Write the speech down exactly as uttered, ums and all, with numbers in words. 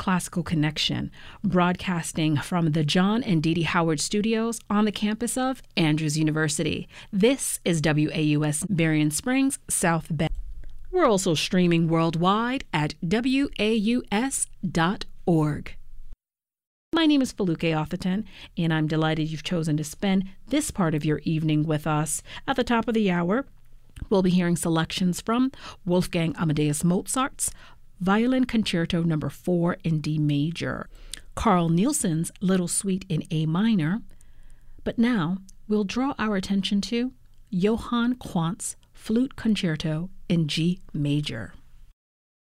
Classical Connection, broadcasting from the John and Dee Dee Howard Studios on the campus of Andrews University. This is W A U S Berrien Springs, South Bend. We're also streaming worldwide at W A U S dot org. My name is Feluke Atherton, and I'm delighted you've chosen to spend this part of your evening with us. At the top of the hour, we'll be hearing selections from Wolfgang Amadeus Mozart's Violin Concerto Number four in D Major, Carl Nielsen's Little Suite in A Minor. But now we'll draw our attention to Johann Quant's Flute Concerto in G Major.